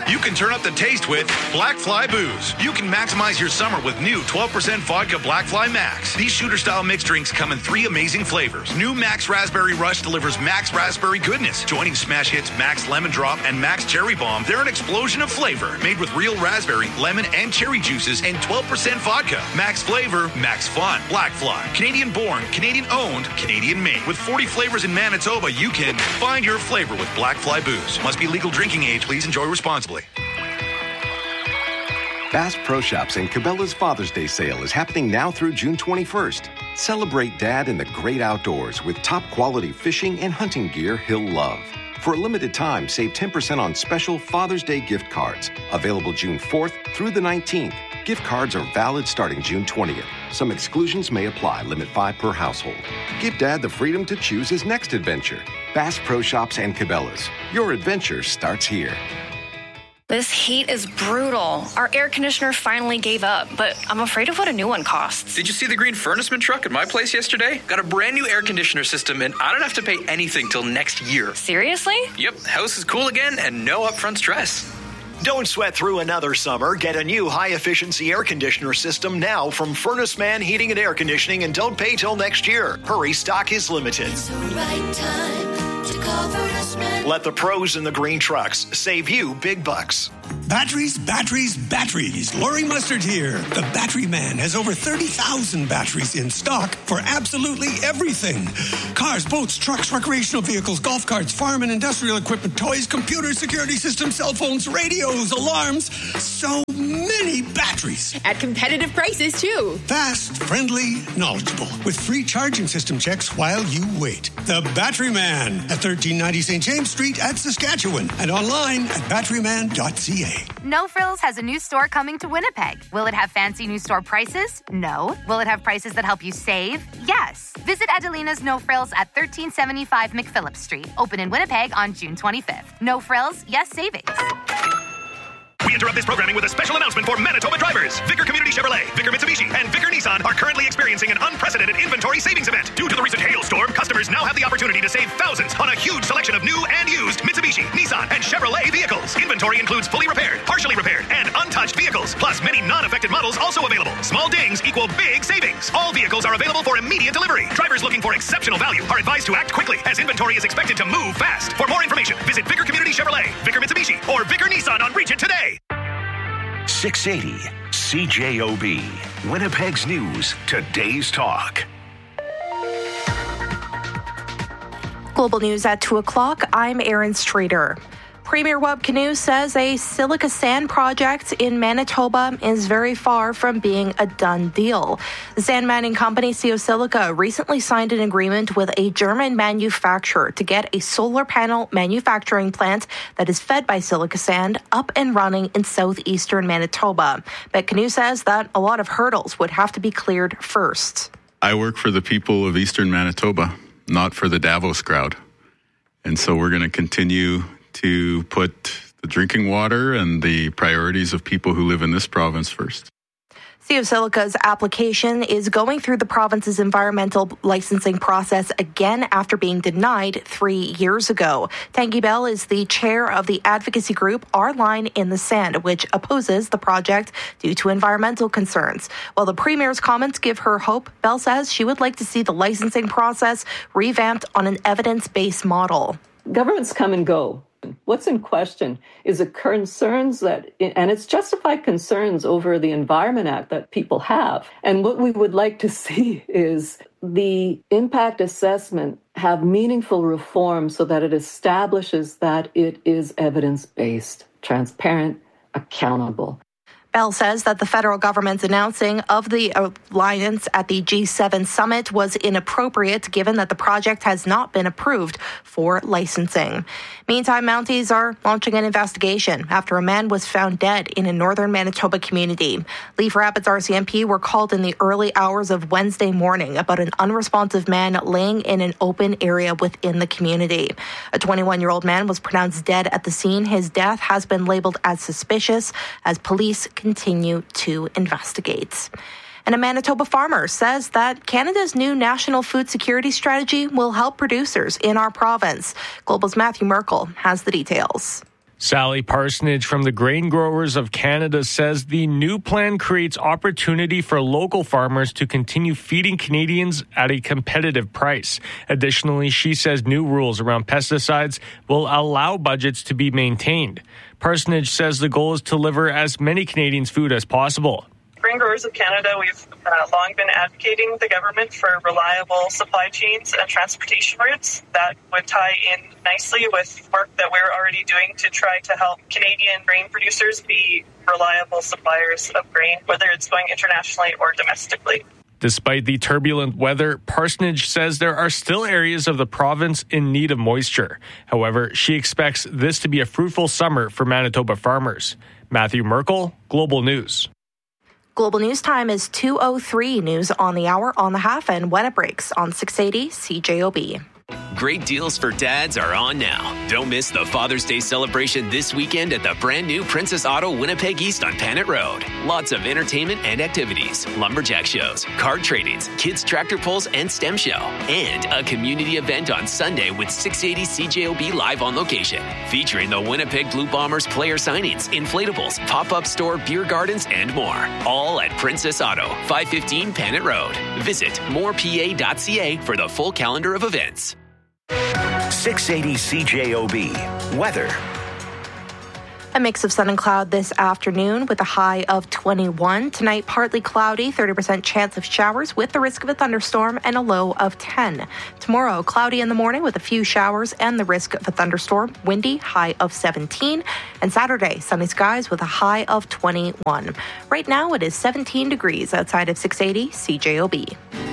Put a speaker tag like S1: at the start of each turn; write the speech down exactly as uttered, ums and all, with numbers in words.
S1: You can turn up the taste with Black Fly Booze. You can maximize your summer with new twelve percent vodka Black Fly Max. These shooter-style mixed drinks come in three amazing flavors. New Max Raspberry Rush delivers Max Raspberry goodness. Joining smash hits Max Lemon Drop and Max Cherry Bomb, they're an explosion of flavor. Made with real raspberry, lemon, and cherry juices and twelve percent vodka. Max flavor, max fun. Black Fly. Canadian born, Canadian owned, Canadian made. With forty flavors in Manitoba, you can find your flavor with Black Fly Booze. Must be legal drinking age. Please enjoy responsibly.
S2: Bass Pro Shops and Cabela's Father's Day sale is happening now through June twenty-first. Celebrate Dad in the great outdoors with top-quality fishing and hunting gear he'll love. For a limited time, save ten percent on special Father's Day gift cards. Available June fourth through the nineteenth. Gift cards are valid starting June twentieth. Some exclusions may apply. Limit five per household. Give Dad the freedom to choose his next adventure. Bass Pro Shops and Cabela's. Your adventure starts here.
S3: This heat is brutal. Our air conditioner finally gave up, but I'm afraid of what a new one costs.
S4: Did you see the green furnaceman truck at my place yesterday? Got a brand new air conditioner system, and I don't have to pay anything till next year.
S3: Seriously?
S4: Yep, house is cool again and no upfront stress.
S5: Don't sweat through another summer. Get a new high-efficiency air conditioner system now from Furnace Man Heating and Air Conditioning, and don't pay till next year. Hurry, stock is limited.
S6: It's the right time to call Furnace Man.
S5: Let the pros in the green trucks save you big bucks.
S7: Batteries, batteries, batteries. Lori Mustard here. The Battery Man has over thirty thousand batteries in stock for absolutely everything. Cars, boats, trucks, recreational vehicles, golf carts, farm and industrial equipment, toys, computers, security systems, cell phones, radios, alarms. So many batteries.
S8: At competitive prices, too.
S7: Fast, friendly, knowledgeable. With free charging system checks while you wait. The Battery Man at thirteen ninety Saint James Street at Saskatchewan. And online at battery man dot c a.
S9: No Frills has a new store coming to Winnipeg. Will it have fancy new store prices? No. Will it have prices that help you save? Yes. Visit Adelina's No Frills at thirteen seventy-five McPhillips Street. Open in Winnipeg on June twenty-fifth. No Frills, yes savings.
S10: We interrupt this programming with a special announcement for Manitoba drivers. Vicar Community Chevrolet, Vicar Mitsubishi, and Vicar Nissan are currently experiencing an unprecedented inventory savings event. Due to the recent hailstorm, customers now have the opportunity to save thousands on a huge selection of new and used Mitsubishi, Nissan, and Chevrolet vehicles. Inventory includes fully repaired, partially repaired, and untouched vehicles, plus many non-affected models also available. Small dings equal big savings. All vehicles are available for immediate delivery. Drivers looking for exceptional value are advised to act quickly, as inventory is expected to move fast. For more information, visit Vicar Community Chevrolet, Vicar Mitsubishi, or Vicar Nissan on Regent today.
S11: six eighty C J O B, Winnipeg's News, Today's Talk.
S12: Global News at two o'clock. I'm Erin Streeter. Premier Webb Canoe says a silica sand project in Manitoba is very far from being a done deal. The sand mining company Geosilica recently signed an agreement with a German manufacturer to get a solar panel manufacturing plant that is fed by silica sand up and running in southeastern Manitoba. But Canoe says that a lot of hurdles would have to be cleared first.
S13: I work for the people of eastern Manitoba, not for the Davos crowd. And so we're going to continue to put the drinking water and the priorities of people who live in this province first.
S12: Geosilica's application is going through the province's environmental licensing process again after being denied three years ago. Tanguy Bell is the chair of the advocacy group Our Line in the Sand, which opposes the project due to environmental concerns. While the Premier's comments give her hope, Bell says she would like to see the licensing process revamped on an evidence-based model.
S14: Governments come and go. What's in question is the concerns that, and it's justified concerns over the Environment Act that people have. And what we would like to see is the impact assessment have meaningful reform so that it establishes that it is evidence-based, transparent, accountable.
S12: Bell says that the federal government's announcing of the alliance at the G seven summit was inappropriate given that the project has not been approved for licensing. Meantime, Mounties are launching an investigation after a man was found dead in a northern Manitoba community. Leaf Rapids R C M P were called in the early hours of Wednesday morning about an unresponsive man laying in an open area within the community. A twenty-one-year-old man was pronounced dead at the scene. His death has been labeled as suspicious as police continue to investigate. And a Manitoba farmer says that Canada's new national food security strategy will help producers in our province. Global's Matthew Merkel has the details.
S15: Sally Parsonage from the Grain Growers of Canada says the new plan creates opportunity for local farmers to continue feeding Canadians at a competitive price. Additionally, she says new rules around pesticides will allow budgets to be maintained. Parsonage says the goal is to deliver as many Canadians food as possible.
S16: Grain Growers of Canada, we've uh, long been advocating the government for reliable supply chains and transportation routes that would tie in nicely with work that we're already doing to try to help Canadian grain producers be reliable suppliers of grain, whether it's going internationally or domestically.
S15: Despite the turbulent weather, Parsonage says there are still areas of the province in need of moisture. However, she expects this to be a fruitful summer for Manitoba farmers. Matthew Merkel, Global News.
S12: Global News Time is two oh three. News on the hour, on the half, and when it breaks on six eighty C J O B.
S17: Great deals for dads are on now. Don't miss the Father's Day celebration this weekend at the brand new Princess Auto Winnipeg East on Panet Road. Lots of entertainment and activities, lumberjack shows, card tradings, kids tractor pulls and STEM show, and a community event on Sunday with six eighty C J O B live on location, featuring the Winnipeg Blue Bombers player signings, inflatables, pop-up store, beer gardens, and more. All at Princess Auto, five fifteen Panet Road. Visit more p a dot c a for the full calendar of events.
S11: six eighty C J O B. Weather.
S12: A mix of sun and cloud this afternoon with a high of twenty-one. Tonight, partly cloudy, thirty percent chance of showers with the risk of a thunderstorm and a low of ten. Tomorrow, cloudy in the morning with a few showers and the risk of a thunderstorm, windy, high of seventeen. And Saturday, sunny skies with a high of twenty-one. Right now, it is seventeen degrees outside of six eighty C J O B.